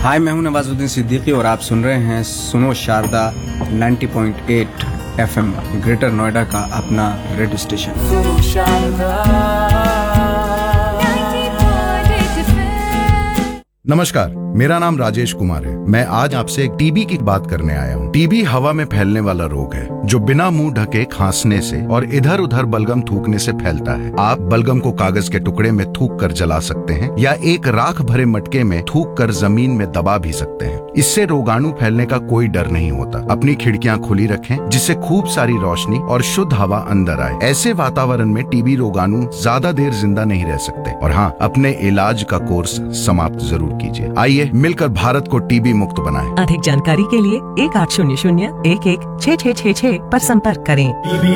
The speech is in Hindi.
हाय, मैं हूं नवाजुद्दीन सिद्दीकी और आप सुन रहे हैं सुनो शारदा 90.8 FM ग्रेटर नोएडा का अपना रेडियो स्टेशन। नमस्कार, मेरा नाम राजेश कुमार है। मैं आज आपसे एक टीबी की बात करने आया हूँ। टीबी हवा में फैलने वाला रोग है जो बिना मुंह ढके खांसने से और इधर उधर बलगम थूकने से फैलता है। आप बलगम को कागज के टुकड़े में थूक कर जला सकते हैं या एक राख भरे मटके में थूक कर जमीन में दबा भी सकते हैं। इससे रोगाणु फैलने का कोई डर नहीं होता। अपनी खिड़कियां खुली रखें जिससे खूब सारी रोशनी और शुद्ध हवा अंदर आए। ऐसे वातावरण में टीबी रोगाणु ज्यादा देर जिंदा नहीं रह सकते। और हाँ, अपने इलाज का कोर्स समाप्त जरूर कीजिए। आइए मिलकर भारत को टीबी मुक्त बनाएं। अधिक जानकारी के लिए 1800 11 6666 पर संपर्क करें।